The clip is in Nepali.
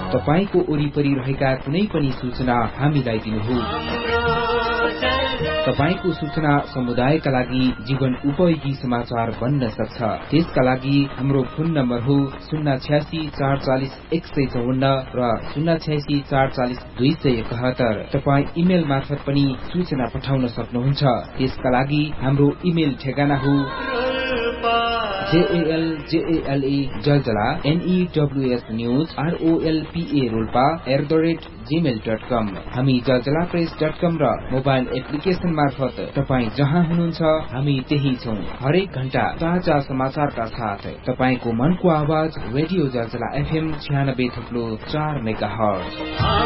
तपाईको वरिपरि रहेका कुनै पनि सूचना हामीलाई दिनुहोस्। तपाईको सूचना समुदायका लागि जीवन उपयोगी समाचार बन्न सक्छ। त्यसका लागि हाम्रो फोन नम्बर हो 086440154 र 086440271। तपाईँ इमेल मार्फत पनि सूचना पठाउन सक्नुहुन्छ। त्यसका लागि हाम्रो इमेल ठेगाना हो JALJALEWSNEWS@gmail.com। हामी जलजलाप्रेस.com र मोबाइल एप्लिकेशन मार्फत तपाईँ जहाँ हुनुहुन्छ हामी त्यही छौं। हरेक घण्टा ताजा समाचारका साथ तपाईको मनको आवाज रेडियो जलजला FM 96.4 मेगाहर्ज।